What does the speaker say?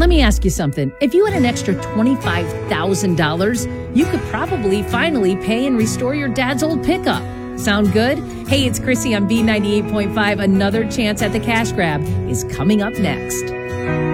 Let me ask you something. If you had an extra $25,000, you could probably finally pay and restore your dad's old pickup. Sound good? Hey, it's Chrissy on B98.5. Another chance at the cash grab is coming up next.